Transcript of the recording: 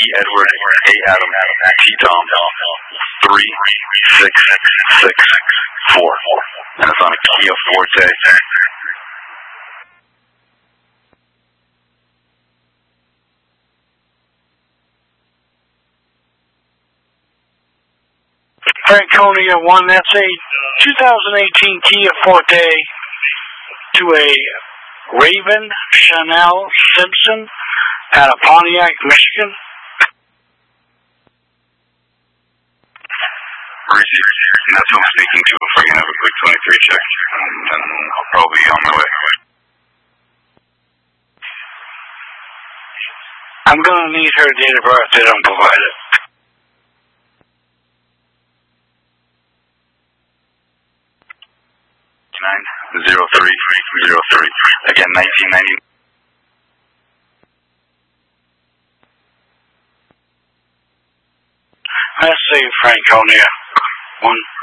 Edward, A Adam, T Tom, 3664. And it's on a Kia Forte. Franconia 1, that's a 2018 Kia Forte to a Raven Chanel Simpson out of Pontiac, Michigan. And that's who I'm speaking to. If I can have a quick 23 check, and then I'll probably be on my way. I'm going to need her date of birth. They don't provide it. Again, 1990. Let's see, Franconia 1.